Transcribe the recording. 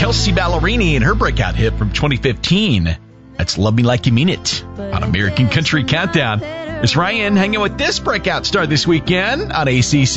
Kelsey Ballerini and her breakout hit from 2015. That's Love Me Like You Mean It on American Country Countdown. It's Ryan hanging with this breakout star this weekend on ACC.